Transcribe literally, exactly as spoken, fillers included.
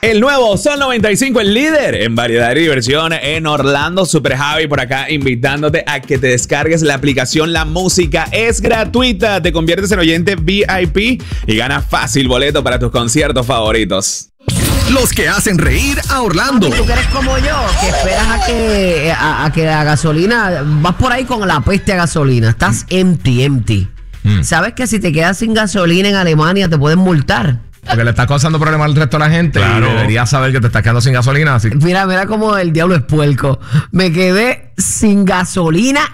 El nuevo Sol noventa y cinco, el líder en variedad y diversión en Orlando. Super Javi por acá invitándote a que te descargues la aplicación. La música es gratuita. Te conviertes en oyente V I P y ganas fácil boleto para tus conciertos favoritos. Los que hacen reír a Orlando. Tú que eres como yo, que esperas a que, a, a que la gasolina, vas por ahí con la peste a gasolina, estás empty, empty. Mm. ¿Sabes que si te quedas sin gasolina en Alemania te pueden multar? Porque le estás causando problemas al resto de la gente. Claro. Y deberías saber que te estás quedando sin gasolina. Así. Mira, mira cómo el diablo es puerco. Me quedé sin gasolina